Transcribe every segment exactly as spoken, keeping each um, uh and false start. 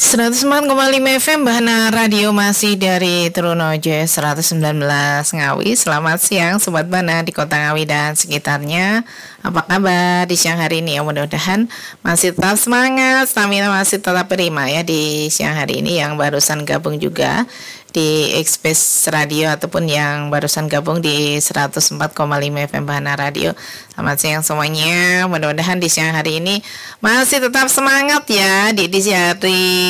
seratus empat koma lima F M Bahana Radio masih dari Trunojo seratus sembilan belas Ngawi. Selamat siang Sobat Bahana di Kota Ngawi dan sekitarnya. Apa kabar di siang hari ini ya? Mudah-mudahan masih tetap semangat, stamina masih tetap prima ya di siang hari ini. Yang barusan gabung juga di Express Radio ataupun yang barusan gabung di seratus empat koma lima F M Bahana Radio. Selamat siang semuanya. Mudah-mudahan di siang hari ini masih tetap semangat ya di edisi hari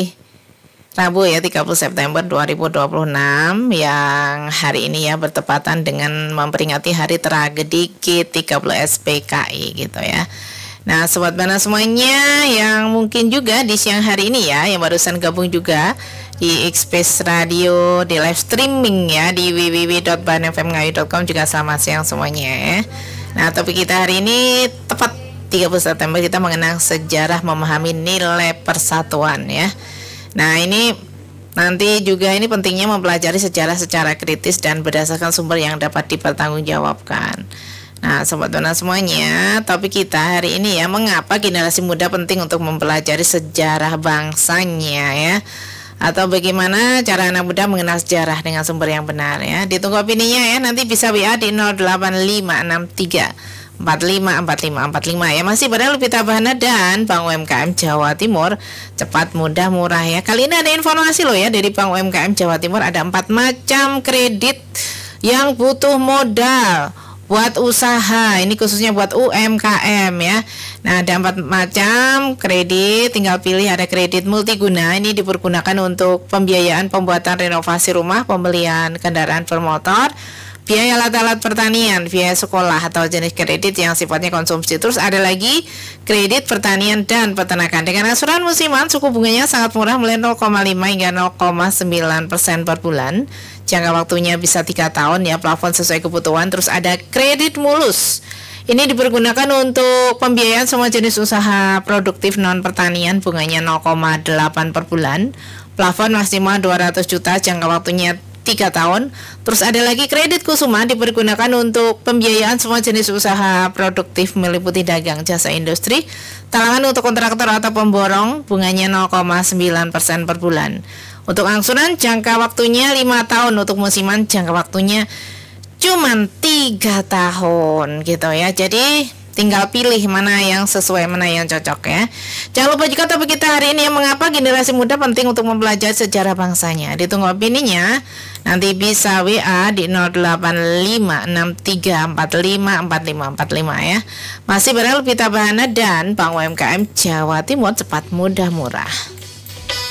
Rabu ya tiga puluh September dua ribu dua puluh enam yang hari ini ya bertepatan dengan memperingati hari tragedi G tiga puluh S P K I gitu ya. Nah Sobat Bahana semuanya yang mungkin juga di siang hari ini ya yang barusan gabung juga di Express Radio di live streaming ya di w w w dot bahana f m ngawi dot com juga selamat siang semuanya ya. Nah topik kita hari ini tepat tiga puluh September kita mengenang sejarah memahami nilai persatuan ya. Nah ini nanti juga ini pentingnya mempelajari sejarah secara kritis dan berdasarkan sumber yang dapat dipertanggungjawabkan. Nah Sobat Bahana semuanya, topik kita hari ini ya, mengapa generasi muda penting untuk mempelajari sejarah bangsanya ya, atau bagaimana cara anak muda mengenal sejarah dengan sumber yang benar ya. Ditunggu opininya ya, nanti bisa W A di nol delapan lima enam tiga empat lima empat lima empat lima ya. Masih pada Lupita Bahana dan Bank U M K M Jawa Timur, cepat, mudah, murah ya. Kali ini ada informasi loh ya dari Bank U M K M Jawa Timur, ada empat macam kredit yang butuh modal buat usaha, ini khususnya buat U M K M ya. Nah ada empat macam kredit, tinggal pilih. Ada kredit multiguna, ini dipergunakan untuk pembiayaan pembuatan renovasi rumah, pembelian kendaraan bermotor, biaya alat-alat pertanian, biaya sekolah atau jenis kredit yang sifatnya konsumsi. Terus ada lagi kredit pertanian dan peternakan dengan angsuran musiman, suku bunganya sangat murah mulai nol koma lima hingga nol koma sembilan persen per bulan. Jangka waktunya bisa tiga tahun ya, plafon sesuai kebutuhan. Terus ada kredit mulus. Ini dipergunakan untuk pembiayaan semua jenis usaha produktif non pertanian, bunganya nol koma delapan per bulan. Plafon maksimal dua ratus juta, jangka waktunya tiga tahun. Terus ada lagi kredit kusuma, dipergunakan untuk pembiayaan semua jenis usaha produktif meliputi dagang, jasa industri, talangan untuk kontraktor atau pemborong, bunganya nol koma sembilan persen per bulan. Untuk angsuran jangka waktunya lima tahun, untuk musiman jangka waktunya cuma tiga tahun gitu ya. Jadi tinggal pilih mana yang sesuai, mana yang cocok ya. Jangan lupa juga topik kita hari ini yang mengapa generasi muda penting untuk mempelajari sejarah bangsanya. Ditunggu opininya. Nanti bisa W A di nol delapan lima enam tiga empat lima empat lima empat lima ya. Masih bareng Lupita Bahana dan Bank U M K M Jawa Timur, cepat, mudah, murah.